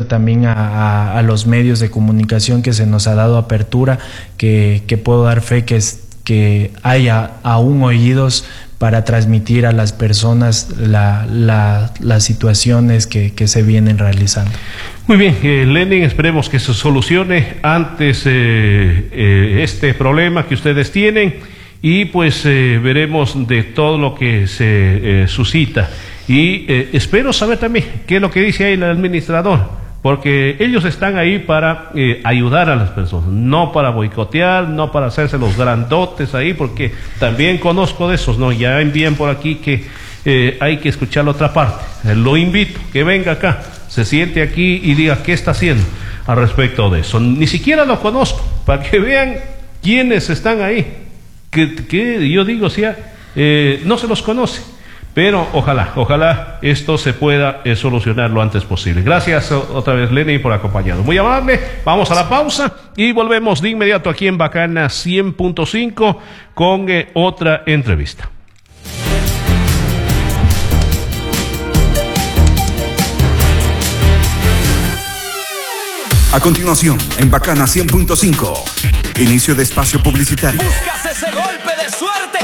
también a los medios de comunicación que se nos ha dado apertura, que puedo dar fe que haya aún oídos para transmitir a las personas las situaciones que se vienen realizando. Muy bien, Lenin, esperemos que se solucione antes este problema que ustedes tienen y pues veremos de todo lo que se suscita. Y espero saber también qué es lo que dice ahí el administrador, porque ellos están ahí para ayudar a las personas, no para boicotear, no para hacerse los grandotes ahí, porque también conozco de esos, ¿no? Ya envían por aquí que hay que escuchar la otra parte. Lo invito, que venga acá, se siente aquí y diga qué está haciendo al respecto de eso. Ni siquiera lo conozco, para que vean quiénes están ahí, que yo digo, no se los conoce. Pero ojalá esto se pueda solucionar lo antes posible. Gracias otra vez, Lenin, por acompañarnos. Muy amable. Vamos a la pausa y volvemos de inmediato aquí en Bacana 100.5 con otra entrevista. A continuación, en Bacana 100.5, inicio de espacio publicitario. ¿Buscas ese golpe de suerte?